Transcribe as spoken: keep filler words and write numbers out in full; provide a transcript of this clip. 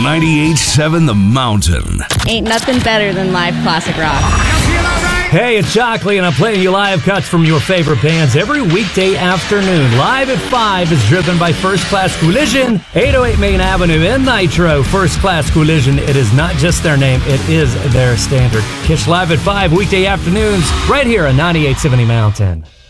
ninety-eight point seven The Mountain. Ain't nothing better than live classic rock. Hey, it's Shockley, and I'm playing you live cuts from your favorite bands every weekday afternoon. Live at five is driven by First Class Collision, eight oh eight Main Avenue in Nitro. First Class Collision, it is not just their name, it is their standard. Catch Live at five weekday afternoons right here on ninety-eight point seven The Mountain.